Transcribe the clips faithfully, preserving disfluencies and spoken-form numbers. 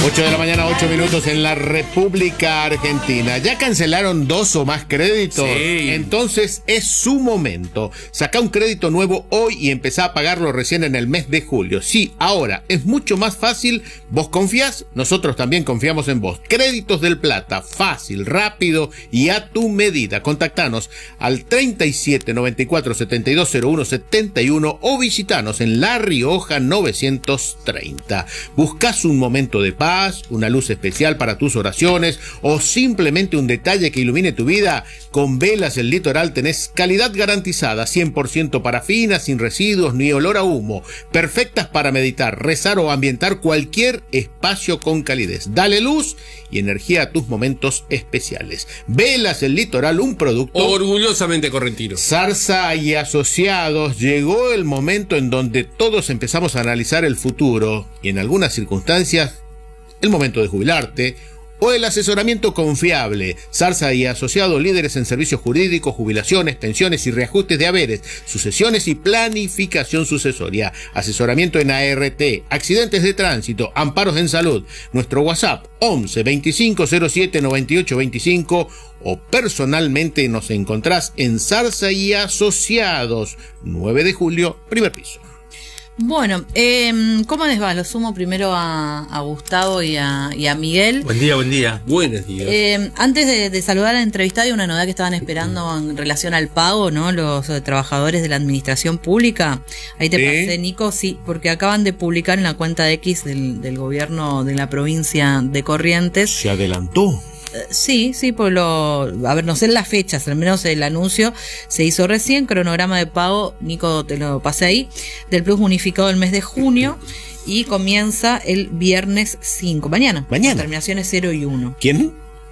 ocho de la mañana, ocho minutos en la República Argentina. ¿Ya cancelaron dos o más créditos? Sí. Entonces es su momento. Saca un crédito nuevo hoy y empezá a pagarlo recién en el mes de julio. Sí, ahora es mucho más fácil. ¿Vos confías? Nosotros también confiamos en vos. Créditos del Plata, fácil, rápido y a tu medida. Contactanos al treinta y siete, noventa y cuatro, setenta y dos, cero uno, setenta y uno o visitanos en La Rioja novecientos treinta. ¿Buscas un momento de paz, una luz especial para tus oraciones o simplemente un detalle que ilumine tu vida? Con Velas El Litoral tenés calidad garantizada, cien por ciento parafina, sin residuos ni olor a humo, perfectas para meditar, rezar o ambientar cualquier espacio con calidez. Dale luz y energía a tus momentos especiales. Velas El Litoral, un producto orgullosamente correntino. Zarza y Asociados. Llegó el momento en donde todos empezamos a analizar el futuro y en algunas circunstancias el momento de jubilarte o el asesoramiento confiable. Zarza y Asociados, líderes en servicios jurídicos, jubilaciones, pensiones y reajustes de haberes, sucesiones y planificación sucesoria. Asesoramiento en A R T, accidentes de tránsito, amparos en salud. Nuestro WhatsApp once, veinticinco, cero siete, noventa y ocho, veinticinco o personalmente nos encontrás en Zarza y Asociados, nueve de julio, primer piso. Bueno, eh, ¿cómo les va? Lo sumo primero a, a Gustavo y a, y a Miguel. Buen día, buen día. Buenos días. Eh, antes de, de saludar a la entrevistada, hay una novedad que estaban esperando en relación al pago, ¿no? Los eh, trabajadores de la administración pública. Ahí te ¿Sí? pasé, Nico, sí, porque acaban de publicar en la cuenta de X del, del gobierno de la provincia de Corrientes. Se adelantó. Sí, sí, por lo, a ver, no sé las fechas, al menos el anuncio se hizo recién, cronograma de pago, Nico, te lo pasé ahí, del plus unificado del mes de junio y comienza el viernes cinco, mañana. Mañana. Terminaciones cero y uno. ¿Quién?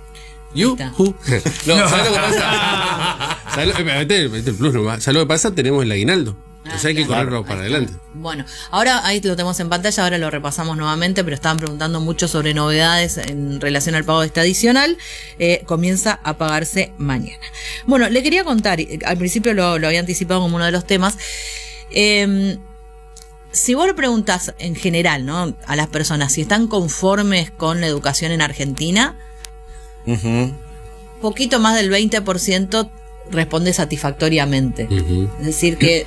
You, Ahí está. who. No, ¿sabes lo que pasa? ¿Sabes lo, mete, mete el plus nomás. ¿Sabes lo que pasa? Tenemos el aguinaldo. Entonces Ah, hay que claro. correrlo para Ahí está. adelante. Bueno, ahora ahí lo tenemos en pantalla, ahora lo repasamos nuevamente, pero estaban preguntando mucho sobre novedades en relación al pago de este adicional. Eh, comienza a pagarse mañana. Bueno, le quería contar, al principio lo, lo había anticipado como uno de los temas. Eh, si vos le preguntás en general, ¿no?, a las personas si están conformes con la educación en Argentina, Uh-huh. poquito más del veinte por ciento responde satisfactoriamente. Uh-huh. Es decir, que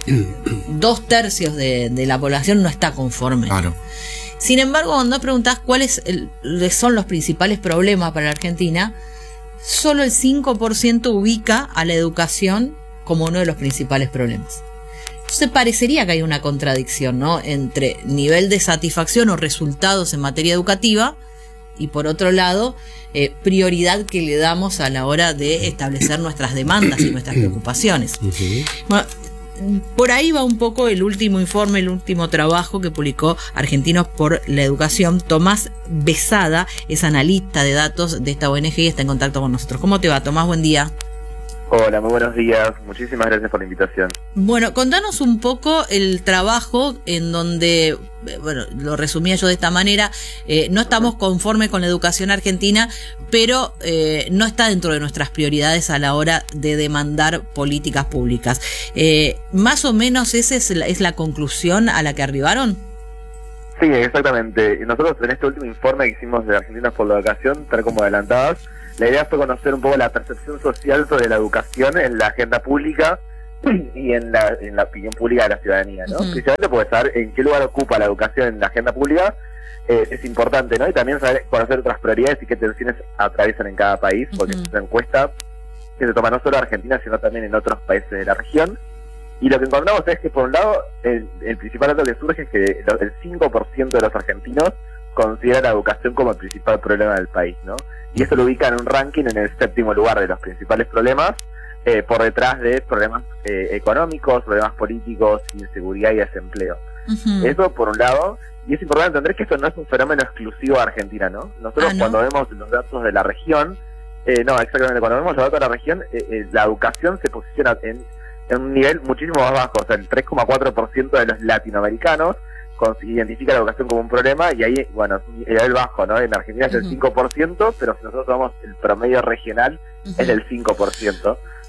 dos tercios de, de la población no está conforme. Claro. Sin embargo, cuando preguntás cuáles el, son los principales problemas para la Argentina, solo el cinco por ciento ubica a la educación como uno de los principales problemas. Entonces parecería que hay una contradicción, ¿no?, entre nivel de satisfacción o resultados en materia educativa y, por otro lado, eh, prioridad que le damos a la hora de establecer nuestras demandas y nuestras preocupaciones. Uh-huh. Bueno, por ahí va un poco el último informe, el último trabajo que publicó Argentinos por la Educación. Tomás Besada es analista de datos de esta O N G y está en contacto con nosotros. ¿Cómo te va, Tomás? Buen día. Hola, muy buenos días. Muchísimas gracias por la invitación. Bueno, contanos un poco el trabajo en donde, bueno, lo resumía yo de esta manera, eh, no estamos conformes con la educación argentina, pero eh, no está dentro de nuestras prioridades a la hora de demandar políticas públicas. Eh, más o menos esa es la, es la conclusión a la que arribaron. Sí, exactamente. Nosotros en este último informe que hicimos de Argentinos por la Educación, tal como adelantabas, la idea fue conocer un poco la percepción social sobre la educación en la agenda pública y en la, en la opinión pública de la ciudadanía, ¿no? Uh-huh. Principalmente porque saber en qué lugar ocupa la educación en la agenda pública eh, es importante, ¿no? Y también saber conocer otras prioridades y qué tensiones atraviesan en cada país, porque Uh-huh. es una encuesta que se toma no solo en Argentina, sino también en otros países de la región. Y lo que encontramos es que, por un lado, el, el principal dato que surge es que el cinco por ciento de los argentinos considera la educación como el principal problema del país, ¿no? Y eso lo ubica en un ranking en el séptimo lugar de los principales problemas, eh, por detrás de problemas eh, económicos, problemas políticos, inseguridad y desempleo. Uh-huh. Eso por un lado, y es importante entender que esto no es un fenómeno exclusivo de Argentina, ¿no? Nosotros Ah, ¿no? cuando vemos los datos de la región, eh, no, exactamente, cuando vemos los datos de la región, eh, eh, la educación se posiciona en, en un nivel muchísimo más bajo, o sea, el tres coma cuatro por ciento de los latinoamericanos con, identifica la educación como un problema, y ahí, bueno, es un nivel bajo, ¿no? En Argentina es el Uh-huh. cinco por ciento, pero si nosotros tomamos el promedio regional, Uh-huh. es del cinco por ciento.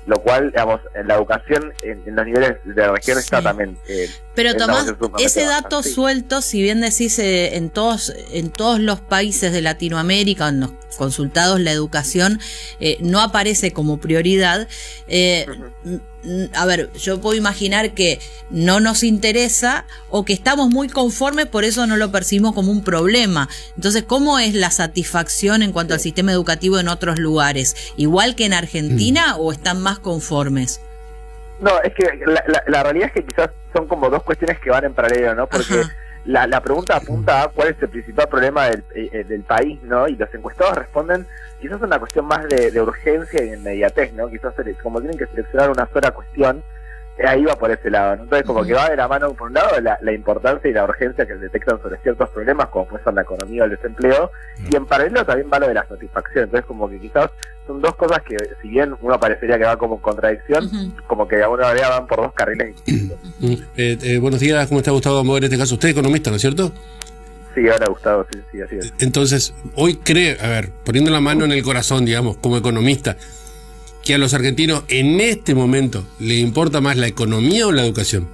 lo cual, digamos, en la educación en, en los niveles de la región está Sí. también. Eh, Pero en Tomás, una situación ese sumamente dato baja, sí. suelto, si bien decís eh, en todos en todos los países de Latinoamérica, en los consultados, la educación eh, no aparece como prioridad. Eh, Ujú. n- a ver, yo puedo imaginar que no nos interesa o que estamos muy conformes, por eso no lo percibimos como un problema. Entonces, ¿cómo es la satisfacción en cuanto al sistema educativo en otros lugares? ¿Igual que en Argentina o están más conformes? No, es que la, la, la realidad es que quizás son como dos cuestiones que van en paralelo, ¿no? Porque Ajá. la, la pregunta apunta a cuál es el principal problema del, eh, del país, ¿no? Y los encuestados responden quizás una cuestión más de, de urgencia y de inmediatez, ¿no? Quizás sele- como tienen que seleccionar una sola cuestión, eh, ahí va por ese lado, ¿no? Entonces como Ujú. que va de la mano, por un lado, la, la importancia y la urgencia que detectan sobre ciertos problemas, como puede ser la economía o el desempleo, y en paralelo también va lo de la satisfacción. Entonces como que quizás son dos cosas que, si bien uno parecería que va como en contradicción, Ujú. como que de alguna manera van por dos carriles distintos. Mm. Eh, eh, buenos días, ¿cómo está Gustavo Amoder en este caso? Usted es economista, ¿no es cierto? Sí, ahora Gustavo, sí, sí, así es. Entonces, hoy cree, a ver, poniendo la mano en el corazón, digamos, como economista, que a los argentinos en este momento le importa más la economía o la educación.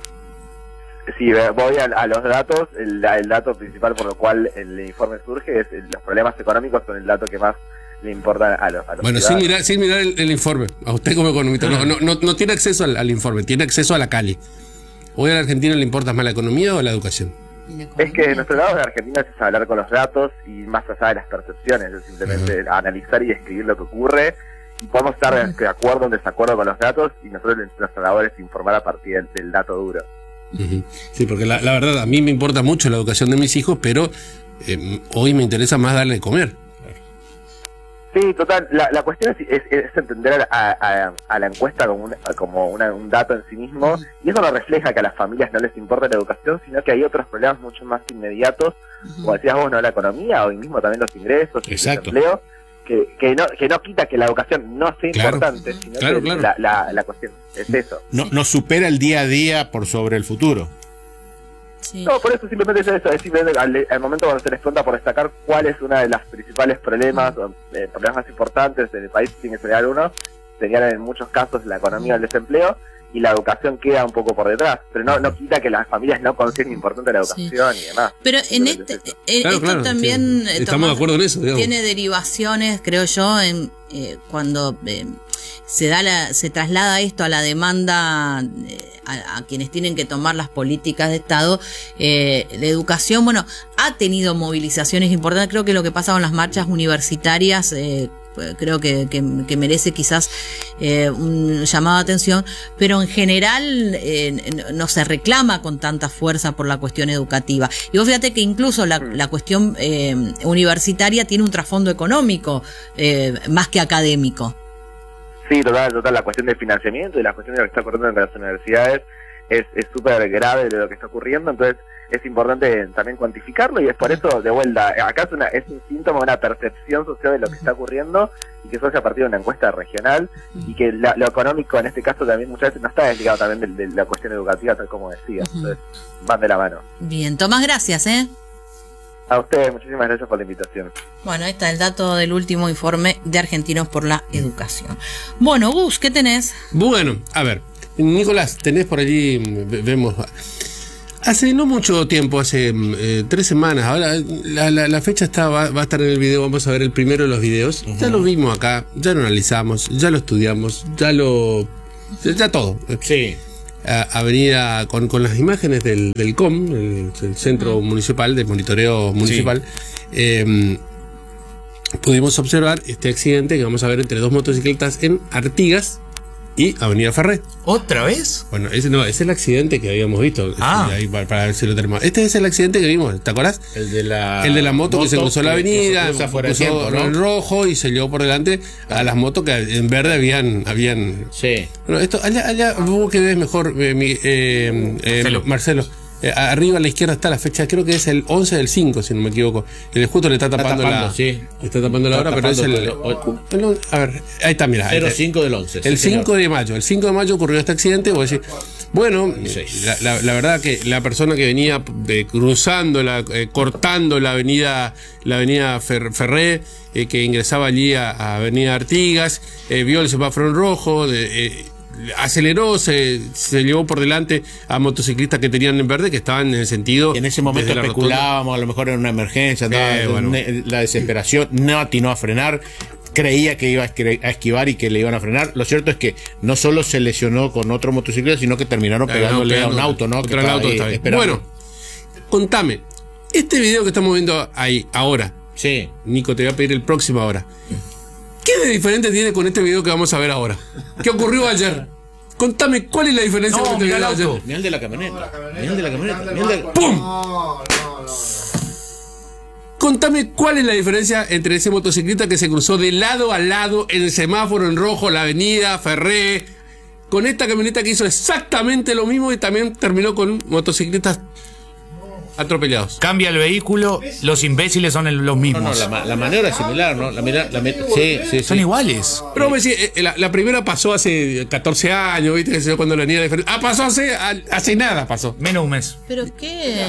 Si voy a, a los datos, el, el dato principal por lo cual el informe surge es el- los problemas económicos son el dato que más le importa a los, a los Bueno, sin ciudadanos. mirar, sin mirar el, el informe, a usted como economista, no, no, no, no tiene acceso al, al informe, tiene acceso a la Cali. ¿Hoy al argentino le importa más la economía o la educación? Es que de nuestro lado de Argentina es hablar con los datos y más allá de las percepciones, es simplemente analizar y describir lo que ocurre. Y podemos estar de- de acuerdo o en desacuerdo con los datos y nosotros nuestra labor es informar a partir del, del dato duro. Ujú. Sí, porque la, la verdad, a mí me importa mucho la educación de mis hijos, pero eh, hoy me interesa más darle de comer. Sí, total. La, la cuestión es, es, es entender a, a, a la encuesta como, un, como una, un dato en sí mismo, y eso no refleja que a las familias no les importa la educación, sino que hay otros problemas mucho más inmediatos, como decías vos, ¿no? La economía, hoy mismo también los ingresos, Exacto. el empleo, que, que, no, que no quita que la educación no sea Claro. importante, sino Claro, que claro. La, la, la cuestión es eso. No, nos supera el día a día por sobre el futuro. Sí. No, por eso simplemente es eso, es simplemente al, al momento cuando se les pregunta por destacar cuál es uno de los principales problemas, o, eh, problemas más importantes del país, tiene que señalar uno, señalan en muchos casos la economía o el desempleo, y la educación queda un poco por detrás, pero no, no quita que las familias no consideren importante la educación y demás. Pero en Simplemente este, es eso. eh, Claro, esto claro, también sí. eh, Estamos Tomás, de acuerdo en eso, digamos. tiene derivaciones, creo yo, en eh, cuando eh, se da la, se traslada esto a la demanda eh, a, a quienes tienen que tomar las políticas de Estado. Eh, la educación, bueno, ha tenido movilizaciones importantes. Creo que lo que pasa con las marchas universitarias eh, creo que, que, que merece quizás eh, un llamado de atención, pero en general eh, no se reclama con tanta fuerza por la cuestión educativa. Y vos fíjate que incluso la, la cuestión eh, universitaria tiene un trasfondo económico eh, más que académico. Sí, total, total, la cuestión del financiamiento y la cuestión de lo que está ocurriendo en las universidades es súper grave de lo que está ocurriendo, entonces es importante también cuantificarlo y es por eso, de vuelta, acá es, una, es un síntoma, una percepción social de lo que está ocurriendo y que eso se ha partido de una encuesta regional y que la, lo económico en este caso también muchas veces no está desligado también de, de la cuestión educativa, tal como decía, entonces van de la mano. Bien, Tomás, gracias, ¿eh? A ustedes, muchísimas gracias por la invitación. Bueno, ahí está el dato del último informe de Argentinos por la Educación. Bueno, Gus, ¿qué tenés? Bueno, a ver, Nicolás, tenés por allí, vemos, hace no mucho tiempo, hace eh, tres semanas, ahora la, la, la fecha está, va, va a estar en el video, vamos a ver el primero de los videos, uh-huh. Ya lo vimos acá, ya lo analizamos, ya lo estudiamos, ya lo, ya todo. Sí. A, avenida con, con las imágenes del, del C O M, el, el Centro uh-huh. Municipal de Monitoreo Municipal, sí. eh, pudimos observar este accidente que vamos a ver entre dos motocicletas en Artigas y Avenida Ferré. ¿Otra vez? Bueno, ese no, es el accidente que habíamos visto. Ah. Ahí para, para ver si lo tenemos. Este es el accidente que vimos, ¿te acordás? El de la, el de la moto, moto que se cruzó la avenida, que se fuera cruzó tiempo, ¿no? el rojo y se llevó por delante a las motos que en verde habían. habían sí. Bueno, esto, allá, allá vos que ves mejor, eh, mi, eh, Marcelo. Eh, Marcelo. Eh, arriba a la izquierda está la fecha, creo que es el once del cinco, si no me equivoco. El justo le está tapando, está tapando la sí. Le está tapando la hora, pero es el, el, el. A ver, ahí está, mira. cero cinco del once. El sí, cinco señor. de mayo. El cinco de mayo ocurrió este accidente. Vos decís, Bueno, la, la, la verdad que la persona que venía eh, cruzando, la, eh, cortando la avenida la avenida Fer, Ferré, eh, que ingresaba allí a, a Avenida Artigas, eh, vio el semáforo en rojo, de, eh, aceleró, se, se llevó por delante a motociclistas que tenían en verde, que estaban en el sentido... Y en ese momento especulábamos, a lo mejor era una emergencia, eh, bueno. La desesperación, no atinó a frenar, creía que iba a esquivar y que le iban a frenar. Lo cierto es que no solo se lesionó con otro motociclista, sino que terminaron pegándole no, a un auto, ¿no? Que auto está ahí. Bueno, contame, este video que estamos viendo ahí, ahora, sí. Nico, te voy a pedir el próximo ahora. ¿Qué de diferente tiene con este video que vamos a ver ahora? ¿Qué ocurrió ayer? Contame, ¿cuál es la diferencia no, con este video ayer? Mirá el de la camioneta. Mirá el de la camioneta. Mirá el de la... ¡Pum! No, no, no. Contame cuál es la diferencia entre ese motociclista que se cruzó de lado a lado en el semáforo en rojo, la avenida Ferré, con esta camioneta que hizo exactamente lo mismo y también terminó con motociclistas atropellados. Cambia el vehículo, los imbéciles son el, los mismos. No, no, la, la maniobra es similar, ¿no? La, la, la, sí, sí, son sí. iguales. Pero me decís, eh, la, la primera pasó hace catorce años, ¿viste? Cuando la niña diferente. Ah, pasó hace, hace nada, pasó. Menos un mes. ¿Pero qué?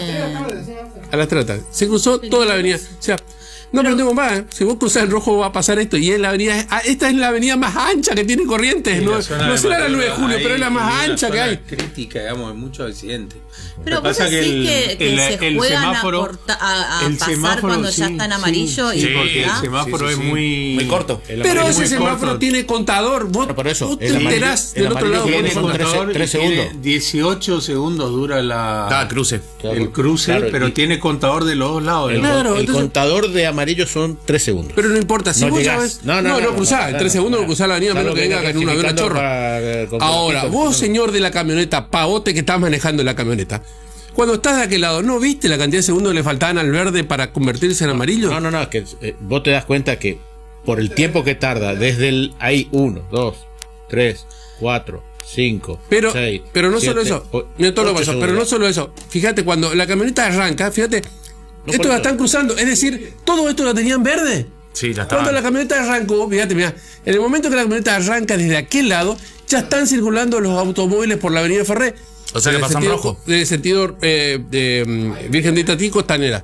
A las trata. Se cruzó toda la avenida. O sea, no aprendemos más, ¿eh? Si vos cruzás en rojo va a pasar esto. Y es la avenida, ah, esta es la avenida más ancha que tiene Corrientes. Sí, no no será la nueve de julio, pero es la más ancha que hay. Crítica, digamos, de muchos accidentes. Pero vos decís que, el, que, que el, se el juegan semáforo, a, corta, a, a el pasar semáforo, cuando sí, ya está en amarillo. Sí, y sí, porque ¿ah? el semáforo sí, sí, sí. es muy, muy corto. Pero ese semáforo corto. Tiene contador. Vos, pero por eso, vos te enterás del otro lado. Tiene son contador tres segundos. dieciocho segundos dura la, Cada cruce. el cruce, claro, pero y, tiene contador de los dos lados. El, claro, el entonces, contador de amarillo son tres segundos. Pero no importa, si no vos llegás. ya ves. No, no, no, no, no cruzás. En tres segundos no cruzás la avenida, menos que venga en un avión a chorro. Ahora, vos, señor de la camioneta, pavote que estás manejando la camioneta. Cuando estás de aquel lado, ¿no viste la cantidad de segundos que le faltaban al verde para convertirse en amarillo? No, no, no, es que eh, vos te das cuenta que por el tiempo que tarda, desde el ahí uno, dos, tres, cuatro, cinco, pero, seis, pero no siete, solo eso, o, no todo lo pasó, pero no solo eso. Fíjate, cuando la camioneta arranca, fíjate, no esto la están cruzando, es decir, todo esto lo tenían verde. Sí, la Cuando la camioneta arrancó, fíjate, mira, en el momento que la camioneta arranca desde aquel lado, ya están circulando los automóviles por la avenida Ferré. O sea, que pasan sentido, rojo. De sentido eh, de um, Virgen de Itatí, Costanera.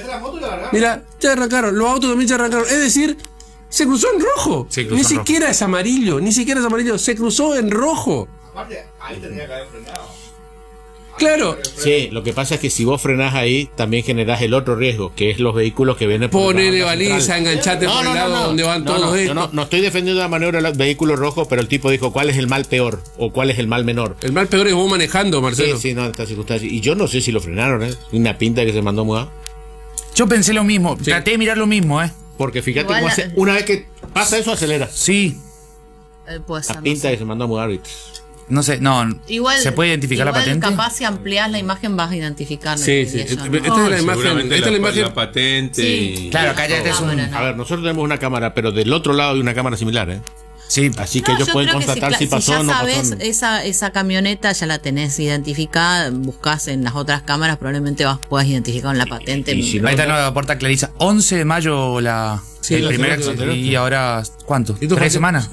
Mira, ya arrancaron, los autos también ya arrancaron. Es decir, se cruzó en rojo. Sí, cruzó ni en siquiera rojo. es amarillo, ni siquiera es amarillo, se cruzó en rojo. Aparte, ahí tendría que haber frenado. Claro. Sí, lo que pasa es que si vos frenás ahí, también generás el otro riesgo, que es los vehículos que vienen por Ponele baliza, enganchate no, por no, el lado no, no, donde van no, todos no, estos. no, no estoy defendiendo la maniobra del vehículo rojo, pero el tipo dijo cuál es el mal peor o cuál es el mal menor. El mal peor es vos manejando, Marcelo. Sí, sí, no, en esta circunstancia. Y yo no sé si lo frenaron, ¿eh? Una pinta que se mandó a mudar. Yo pensé lo mismo, Sí. traté de mirar lo mismo, ¿eh? Porque fíjate Igual cómo la- hace, una vez que pasa eso, acelera. Sí, Eh, puede ser, La no pinta sé. que se mandó a mudar. Y... no sé, no. Igual, ¿Se puede identificar igual la patente? capaz si ampliás la imagen vas a identificar. Sí, ¿no? sí. Y eso, Esta ¿no? es la imagen. Seguramente Esta es la la, imagen. la patente. Sí. Y, Claro, acá ya Ah, es un... bueno, no. A ver, nosotros tenemos una cámara, pero del otro lado hay una cámara similar, ¿eh? Sí, Así que No, ellos yo pueden creo que constatar si, cla- pasó ya o no sabes, pasó. esa, esa camioneta ya la tenés identificada, buscás en las otras cámaras, probablemente vas, puedas identificar en la patente. Y si no, ahí está nueva puerta Clarisa. once de mayo la, Sí, el la primer semana accidente. anterior. Y ahora, ¿cuánto? ¿Y tú, ¿Tres Jorge? semanas?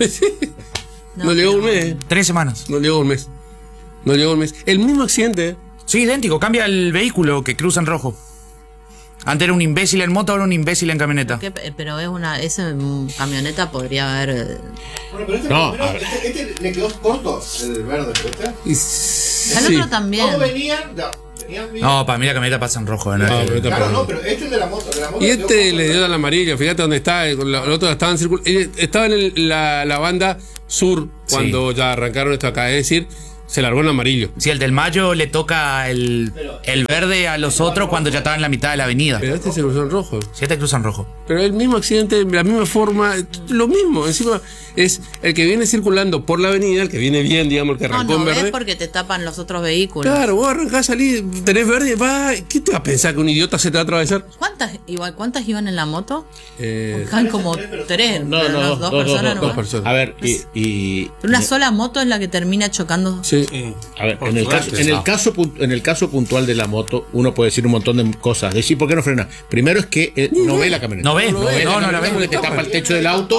No llegó un mes. Tres semanas. No llegó un mes. No llegó un mes. El mismo accidente. Sí, idéntico. Cambia el vehículo que cruza en rojo. Antes era un imbécil en moto, ahora un imbécil en camioneta. ¿Qué? Pero es una, esa mm, camioneta podría haber. eh, Bueno, pero este, No, pero a ver. este, este le quedó corto el verde, ¿viste? Y- El sí. otro también. Todos venían, no, venían bien. No, para mí la camioneta pasa en rojo. ¿no? No, pero está Claro, por- no, pero este es de la moto. De la moto Y le quedó este corto le el dio verde. al amarillo, fíjate dónde está, el, el otro estaba en circul- eh, estaba en el- la, la banda sur cuando ya arrancaron esto acá, es decir, se largó en amarillo. Si el del Mayo le toca el, el verde a los otros cuando ya estaba en la mitad de la avenida. Pero este se cruzó en rojo. Si este cruza en rojo. Pero el mismo accidente, la misma forma, lo mismo. Encima es el que viene circulando por la avenida, el que viene bien, digamos, el que No, arrancó no en ves verde. porque te tapan los otros vehículos. Claro, vos arrancás, salís, tenés verde, va. ¿Qué te vas a pensar que un idiota se te va a atravesar? ¿Cuántas, igual, ¿cuántas iban en la moto? Eh, Eran como tres, No, pero no, no, dos, dos dos, personas dos, no. dos personas. A ver, y, y Una sola moto es la que termina chocando. sí. Sí. a ver, Por en el, suerte. caso, en, el caso, pun- en el caso puntual de la moto, uno puede decir un montón de cosas. Decir, ¿por qué no frena? Primero es que eh, no ve la camioneta. No ve, no, ve no, la no la camioneta ve. porque te tapa el techo del auto.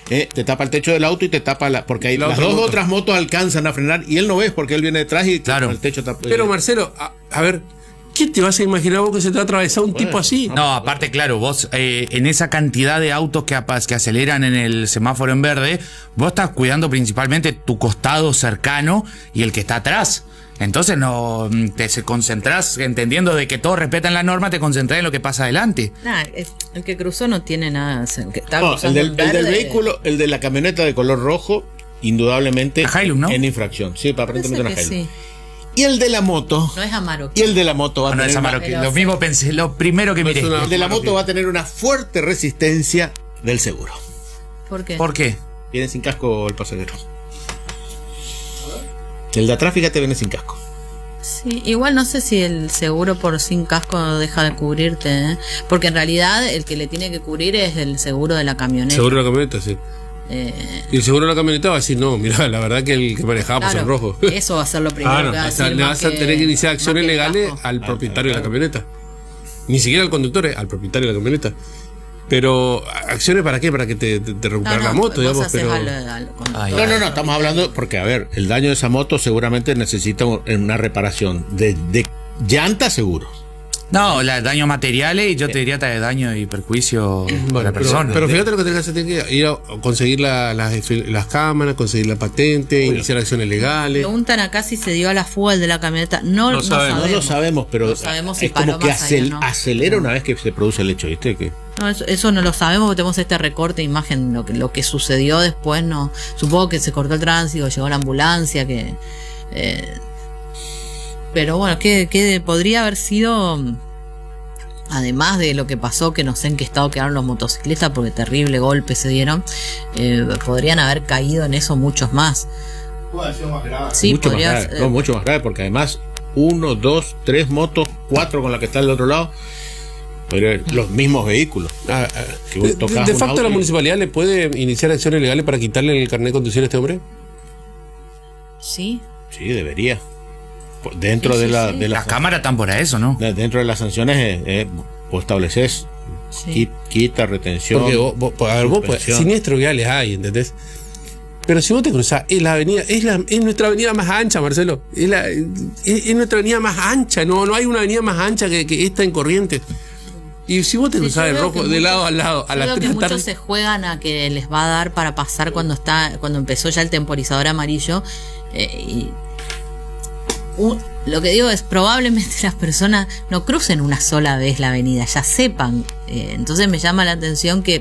eh, te tapa el techo del auto y te tapa la. Porque ahí La las otra dos moto. otras motos alcanzan a frenar y él no ves porque él viene detrás y Claro. el techo tapa. Pero Marcelo, a, a ver, ¿qué te vas a imaginar vos que se te va a atravesar un tipo así? No, aparte, claro, vos eh, en esa cantidad de autos que, apas- que aceleran en el semáforo en verde, vos estás cuidando principalmente tu costado cercano y el que está atrás. Entonces no mm, te se concentrás, entendiendo de que todos respetan la norma, te concentrás en lo que pasa adelante. Nah, el, el que cruzó no tiene nada. o sea, el que está No, el cruzando del, en el del verde, vehículo, el de la camioneta de color rojo, indudablemente La Hilux, ¿no? en infracción. Sí, parece aparentemente una que Hilux. sí. Y el de la moto. No es Amaro. Y el de la moto va a No, no tener es una- Amaro, que pero lo sí. mismo pensé, lo primero que No es miré. una- el de la moto va a tener una fuerte resistencia del seguro. ¿Por qué? ¿Por qué? Viene sin casco el pasajero. El de atrás, fíjate, viene sin casco. Sí, igual no sé si el seguro por sin casco deja de cubrirte, ¿eh? Porque en realidad el que le tiene que cubrir es el seguro de la camioneta. Seguro de la camioneta, sí. Eh, Y el seguro de la camioneta va a decir, no, mira, la verdad que el que manejaba pasó en claro, rojo. eso va a ser lo primero Claro, que va a o sea, decir. le más vas a que- tener que iniciar más acciones que el legales casco. al propietario de la camioneta. Ni siquiera al conductor, eh, al propietario de la camioneta. Pero, ¿acciones para qué? Para que te, te, te No, recupere no, la moto, vos digamos. haces Pero... al- al conductor. Ay, No, no, no, estamos hablando porque, a ver, el daño de esa moto seguramente necesita un- una reparación de, de llanta seguro. No, la, daños materiales y yo te diría de daño y perjuicio a Bueno, la pero, persona. pero fíjate lo que tenés que hacer, tenés que ir a conseguir la- las, las cámaras, conseguir la patente, iniciar acciones legales. Preguntan acá si se dio a la fuga el de la camioneta. No, No no sabemos. sabemos. No lo sabemos, pero No sabemos si es como paró que más allá, acel- ¿no? acelera una vez que se produce el hecho, ¿viste? Que No, eso, eso no lo sabemos porque tenemos este recorte de imagen. Lo que, lo que sucedió después, no. Supongo que se cortó el tránsito, llegó la ambulancia, que. eh, pero bueno, que, que podría haber sido. Además de lo que pasó, que no sé en qué estado quedaron los motociclistas, porque terrible golpe se dieron, eh, podrían haber caído en eso muchos más. Puede haber sido más grave. Sí, mucho más podría grave, ser- no, mucho más grave, porque además, uno, dos, tres motos, cuatro con la que está del otro lado, podría haber los mismos vehículos. Ah, ah, Que vos de, tocás de un facto, auto la y- municipalidad le puede iniciar acciones legales para quitarle el carnet de conducción a este hombre. Sí. Sí, debería. Por- Dentro Sí, de sí, la, sí. de Las las cámaras están por eso, ¿no? de- dentro de las sanciones eh, eh, vos estableces Sí. qui- quita, retención. Porque vos, vos- a ver, vos podés- suspensión. siniestros viales hay, ¿entendés? Pero si vos te cruzás, es la avenida, es, la, es nuestra avenida más ancha, Marcelo. Es, la, es, es nuestra avenida más ancha. No, no hay una avenida más ancha que, que esta en Corrientes. Y si vos te Sí, cruzás yo de veo rojo, que de muchos- lado a lado, a Yo las veo que tres de la muchos tarde. se juegan a que les va a dar para pasar cuando está cuando empezó ya el temporizador amarillo. eh, y un- lo que digo es, probablemente las personas no crucen una sola vez la avenida, ya sepan. Eh, entonces me llama la atención que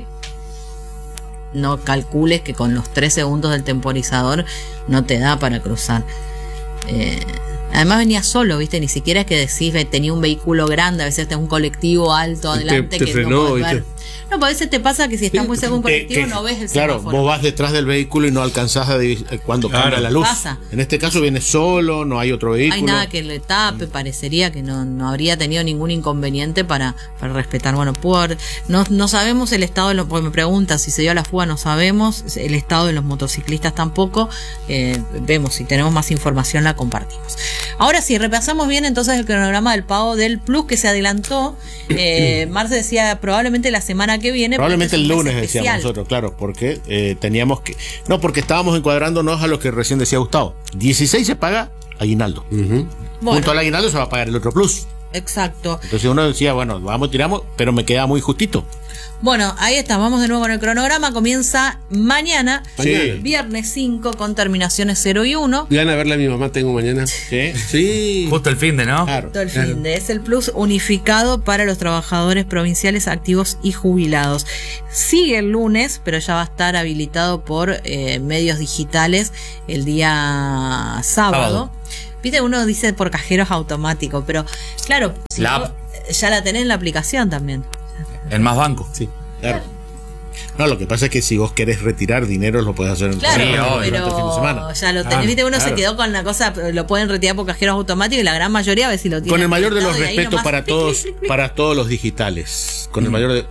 no calcules que con los tres segundos del temporizador no te da para cruzar. Eh, además venía solo, ¿viste? Ni siquiera es que decís, ve, tenía un vehículo grande, a veces tenés un colectivo alto Y te- adelante te que frenó, no podés ¿viste? ver. No, pues a veces te pasa que si estás muy cerca de un Que- colectivo que- no ves el claro, semáforo. vos vas detrás del vehículo y no alcanzás a divis- eh, cuando Claro. cambia la luz. Pasa. En este caso viene solo, no hay otro No vehículo. hay nada que le tape, parecería que no, no habría tenido ningún inconveniente para, para respetar. Bueno, pudo haber- no, no sabemos el estado de los, porque me preguntan si se dio a la fuga, no sabemos, el estado de los motociclistas tampoco, eh, vemos, si tenemos más información la compartimos. Ahora sí, repasamos bien entonces el cronograma del pago del Plus que se adelantó, eh, Marce decía probablemente la semana que viene. Probablemente porque el es un mes lunes decíamos especial. nosotros, claro, porque eh, teníamos que... No, porque estábamos encuadrándonos a lo que recién decía Gustavo. dieciséis se paga aguinaldo. Ujú. Bueno, Junto al aguinaldo se va a pagar el otro plus. exacto. Entonces uno decía, bueno, vamos, tiramos, pero me queda muy justito. Bueno, ahí está, vamos de nuevo con el cronograma. Comienza mañana, Sí. viernes cinco, con terminaciones cero y uno. Gana a verla a mi mamá, tengo mañana. ¿Sí? Sí. Justo el fin de, ¿no? Claro. Todo el fin de es el plus unificado para los trabajadores provinciales activos y jubilados. Sigue el lunes, pero ya va a estar habilitado por eh, medios digitales el día sábado. Sábado. Viste, uno dice por cajeros automáticos, pero claro, si La vos- app. ya la tenés en la aplicación también. En más banco. Sí. Claro. No, lo que pasa es que si vos querés retirar dinero, lo podés hacer en Claro, Sí, obvio, pero durante el fin de semana. ya lo tenés, Claro, viste, uno se claro. quedó con la cosa, lo pueden retirar por cajeros automáticos y la gran mayoría a ver si lo tienen. Con el mayor de los habilitado y ahí respetos nomás, para clic, todos, clic, clic, clic. para todos los digitales. Con el mayor de.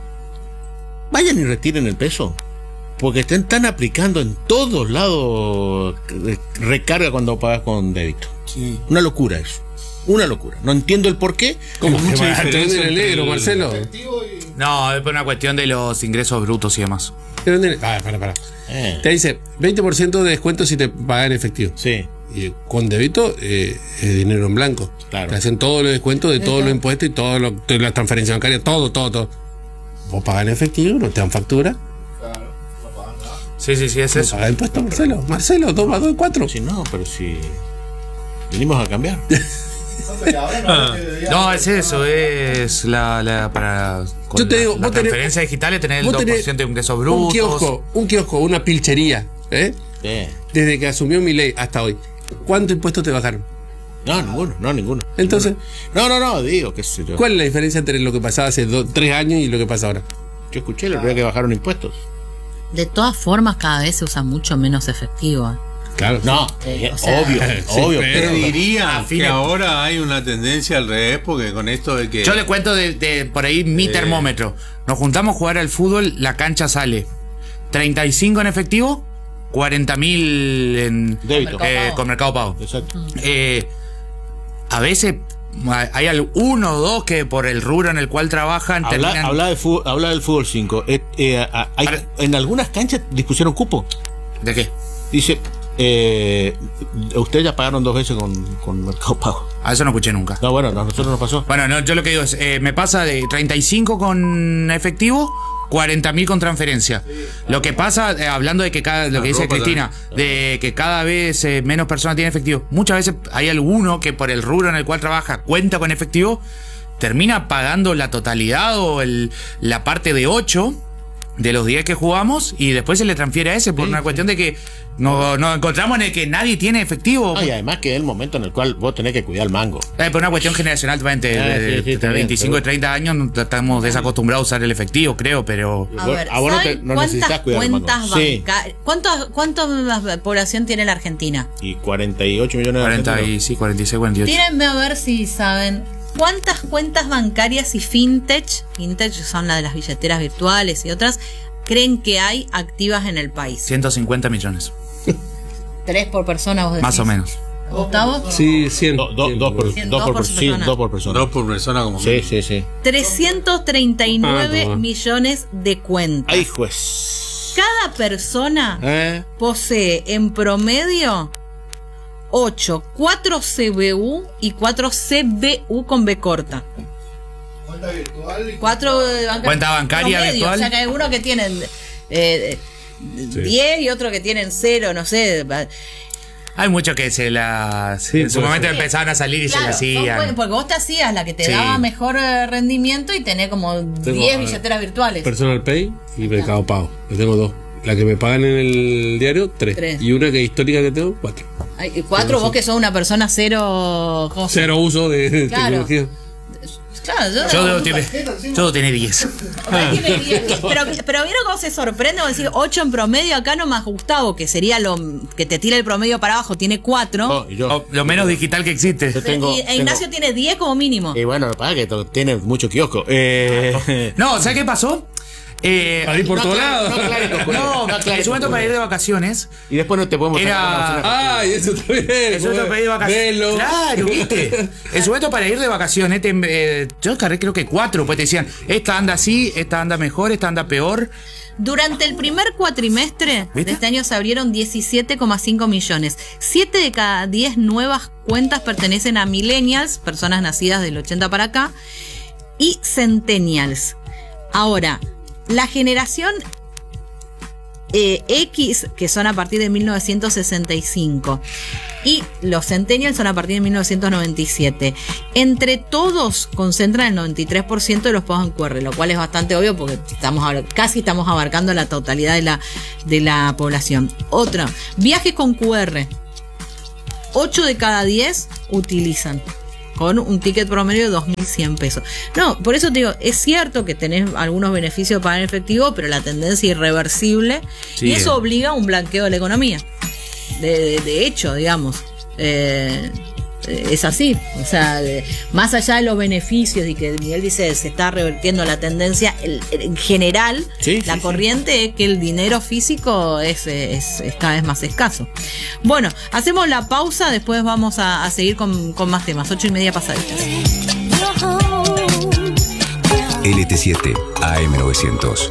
Vayan y retiren el peso. Porque estén tan aplicando en todos lados eh, recarga cuando pagas con débito. Sí. Una locura eso. Una locura. No entiendo el por qué. ¿Cómo que mucha va a diferencia tener el entre negro, el- Marcelo? No, es por una cuestión de los ingresos brutos y demás. ¿Te venden? Ah, para, para. Eh, Te dice veinte por ciento de descuento si te pagan en efectivo. sí. Y con débito eh, es dinero en blanco. Claro. Te hacen todos los descuentos de todos los impuestos y todas las transferencias bancarias, todo, todo, todo. Vos pagas en efectivo, no te dan factura. Sí, sí, sí, es No eso. pagas impuestos, Marcelo. Marcelo, dos más dos es cuatro. Sí, no, pero si venimos a cambiar. No, es eso, es la, la para con Yo te la- digo, la vos tenés- transferencia digital es tener el Vos dos por tenés ciento de ingresos Un brutos. kiosco, un kiosco, una pilchería, ¿eh? Sí. Desde que asumió mi ley hasta hoy. ¿Cuánto impuesto te bajaron? No, ninguno, no, ninguno. Entonces, No, no, no, digo, qué sé yo. ¿cuál es la diferencia entre lo que pasaba hace dos, tres años y lo que pasa ahora? Yo escuché el otro día que bajaron impuestos. De todas formas, cada vez se usa mucho menos efectivo. ¿eh? Claro. No, Eh, eh, o sea- obvio, Sí, obvio. pero- Te Pero, diría a fin que de- ahora hay una tendencia al revés, porque con esto de que. Yo le cuento de, de por ahí mi termómetro. Nos juntamos a jugar al fútbol, la cancha sale treinta y cinco en efectivo, cuarenta mil en Débito. eh, con Mercado Pago. exacto. Eh, a veces hay al- uno o dos que por el rubro en el cual trabajan Habla, terminan- habla, de fútbol, habla del fútbol cinco. Eh, eh, a- hay- Ahora- en algunas canchas dispusieron cupo. ¿De qué? Dice, eh, ustedes ya pagaron dos veces con, con Mercado Pago. A eso no escuché nunca. No, bueno, a nosotros nos pasó. Bueno, no, yo lo que digo es, eh, me pasa de treinta y cinco con efectivo, cuarenta mil con transferencia. Lo que pasa, eh, hablando de que cada, lo que dice ropa Cristina, de que cada vez eh, menos personas tienen efectivo, muchas veces hay alguno que por el rubro en el cual trabaja cuenta con efectivo, termina pagando la totalidad o el, la parte de ocho de los diez que jugamos y después se le transfiere a ese por una cuestión de que no- nos encontramos en el que nadie tiene efectivo. No, y además que es el momento en el cual vos tenés que cuidar el mango. Eh, por una cuestión generacional, de, Ah, de, sí, sí, de está bien, veinticinco y está bien. treinta años no- estamos desacostumbrados a usar el efectivo, creo, pero... A Vos- ver, a vos no te- ¿saben no necesitas cuántas cuidar el mango. cuentas Sí. bancarias? ¿Cuántos, ¿Cuánta población tiene la Argentina? Y cuarenta y ocho millones de cuarenta y, argentinos. sí, cuarenta y seis, cuarenta y ocho. Tírenme a ver si saben cuántas cuentas bancarias y fintech, fintech son las de las billeteras virtuales y otras, creen que hay activas en el país. ciento cincuenta millones, ¿Tres por persona vos decís? más o menos. ¿Gustavo? Sí, cien. Do- do- Cien, dos por, Cien, dos dos por, por sí, persona. dos por persona. Dos por persona como Sí, sí, sí. trescientos treinta y nueve Ah, toma. millones de cuentas. Ay, juez. Cada persona ¿Eh? posee en promedio ocho, cuatro C B U y cuatro C B U con B corta. Cuenta virtual y Cuatro eh, banca- Cuenta bancaria promedio, virtual. O sea que hay uno que tienen eh, diez y otro que tienen cero, no sé. Hay muchos que se la... Sí, en su puede momento ser. empezaban a salir y Claro, se la son hacían. cuen- porque vos te hacías la que te Sí. daba mejor eh, rendimiento y tenés como diez eh, billeteras virtuales. Personal Pay y Mercado Pago. Yo tengo dos. La que me pagan en el diario, tres. Tres. Y una que histórica que tengo, cuatro. Ay, y cuatro, vos que sos una persona cero. cosa. Cero uso de, de Claro. tecnología. Claro, yo, Yo debo tener, yo debo tener diez. Ay, tiene diez. pero, pero vieron cómo se sorprende cuando decir ocho en promedio acá nomás Gustavo, que sería lo que te tira el promedio para abajo, tiene cuatro. Oh, y yo. Oh, lo menos digital que existe. Yo tengo. y, e Ignacio tengo- tiene diez como mínimo. Y bueno, lo que pasa es que to- tiene mucho kiosco. Eh, No, ¿sabes qué pasó? Eh, Para ir por no, todos claro, lados. no, claro, no, no, claro, en su momento para ir de vacaciones. Y después no te podemos Era- sacar una opción. Ay, eso está bien. Eso te pedí vacaciones. Velo. Claro, ¿viste? En su momento para ir de vacaciones, te- eh, yo descargué creo que cuatro, pues te decían, esta anda así, esta anda mejor, esta anda peor. Durante el primer cuatrimestre ¿Viste? de este año se abrieron diecisiete coma cinco millones. siete de cada diez nuevas cuentas pertenecen a millennials, personas nacidas del ochenta para acá, y centennials. Ahora, la generación eh, X, que son a partir de mil novecientos sesenta y cinco, y los centennials son a partir de mil novecientos noventa y siete. Entre todos concentran el noventa y tres por ciento de los pagos en Q R, lo cual es bastante obvio porque estamos ahora- casi estamos abarcando la totalidad de la, de la población. Otra, viajes con Q R. ocho de cada diez utilizan, con un ticket promedio de dos mil cien pesos. No, por eso te digo, es cierto que tenés algunos beneficios para el efectivo, pero la tendencia es irreversible Sí. y eso obliga a un blanqueo de la economía. De, de- de hecho, digamos. Eh, eh, es así. O sea, eh, más allá de los beneficios y que Miguel dice se está revirtiendo la tendencia, el, el, en general, sí, la sí, corriente sí. es que el dinero físico es, es, es cada vez más escaso. Bueno, hacemos la pausa, después vamos a, a seguir con, con más temas. Ocho y media pasaditas. L T siete A M novecientos.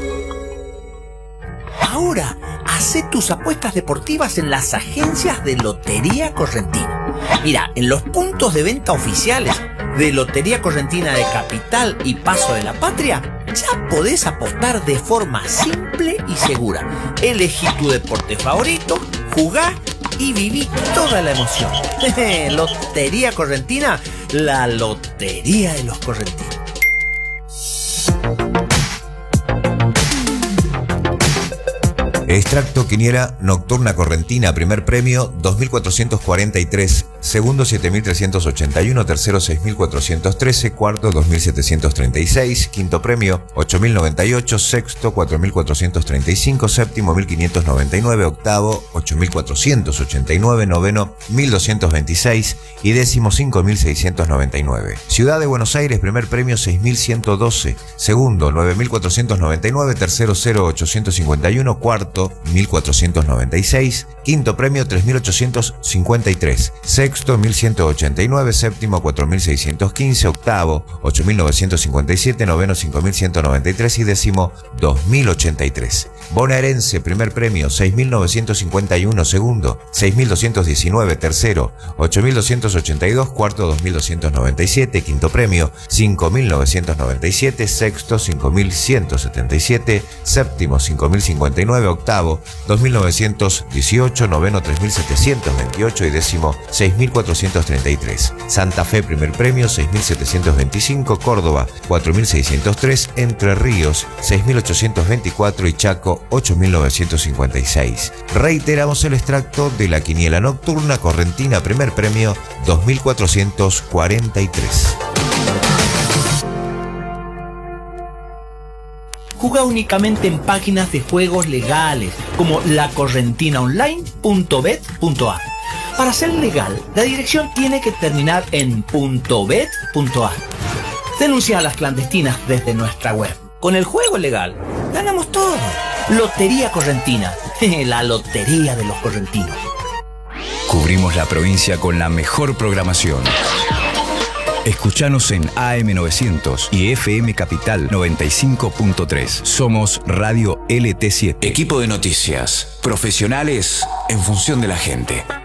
Ahora, hacé tus apuestas deportivas en las agencias de Lotería Correntina. Mira, en los puntos de venta oficiales de Lotería Correntina de Capital y Paso de la Patria, ya podés apostar de forma simple y segura. Elegí tu deporte favorito, jugá y viví toda la emoción. Lotería Correntina, la lotería de los correntinos. Extracto Quiniela Nocturna Correntina, primer premio dos mil cuatrocientos cuarenta y tres, segundo siete mil trescientos ochenta y uno, tercero seis mil cuatrocientos trece, cuarto dos mil setecientos treinta y seis, quinto premio ocho mil noventa y ocho, sexto cuatro mil cuatrocientos treinta y cinco, séptimo mil quinientos noventa y nueve, octavo ocho mil cuatrocientos ochenta y nueve, noveno mil doscientos veintiséis y décimo cinco mil seiscientos noventa y nueve. Ciudad de Buenos Aires, primer premio seis mil ciento doce, segundo nueve mil cuatrocientos noventa y nueve, tercero cero mil ochocientos cincuenta y uno, cuarto mil cuatrocientos noventa y seis, quinto premio tres mil ochocientos cincuenta y tres, sexto mil ciento ochenta y nueve, séptimo cuatro mil seiscientos quince, octavo ocho mil novecientos cincuenta y siete, noveno cinco mil ciento noventa y tres y décimo dos mil ochenta y tres. Bonaerense, primer premio seis mil novecientos cincuenta y uno, segundo seis mil doscientos diecinueve, tercero ocho mil doscientos ochenta y dos, cuarto dos mil doscientos noventa y siete, quinto premio cinco mil novecientos noventa y siete, sexto cinco mil ciento setenta y siete, séptimo cinco mil cincuenta y nueve, octavo dos mil novecientos dieciocho, noveno tres mil setecientos veintiocho y décimo seis mil cuatrocientos treinta y tres. Santa Fe, primer premio seis mil setecientos veinticinco, Córdoba cuatro mil seiscientos tres, Entre Ríos seis mil ochocientos veinticuatro y Chaco ocho mil novecientos cincuenta y seis. Reiteramos el extracto de la Quiniela Nocturna Correntina, primer premio dos mil cuatrocientos cuarenta y tres. Juega únicamente en páginas de juegos legales como la correntina online punto bet punto a. Para ser legal, la dirección tiene que terminar en .bet punto a. Denuncia a las clandestinas desde nuestra web. Con el juego legal, ganamos todo. Lotería Correntina, la lotería de los correntinos. Cubrimos la provincia con la mejor programación. Escuchanos en A M novecientos y F M Capital noventa y cinco punto tres. Somos Radio L T siete. Equipo de noticias. Profesionales en función de la gente.